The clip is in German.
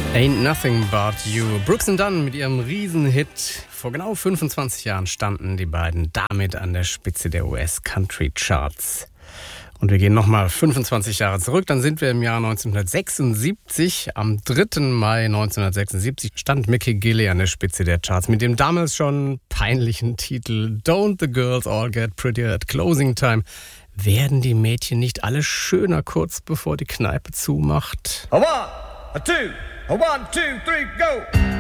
Ain't Nothing But You. Brooks & Dunn mit ihrem Riesenhit. Vor genau 25 Jahren standen die beiden damit an der Spitze der US-Country-Charts. Und wir gehen nochmal 25 Jahre zurück. Dann sind wir im Jahr 1976. Am 3. Mai 1976 stand Mickey Gilley an der Spitze der Charts mit dem damals schon peinlichen Titel Don't the Girls All Get Prettier at Closing Time. Werden die Mädchen nicht alle schöner kurz bevor die Kneipe zumacht? A one, a two, a one, two, three, go!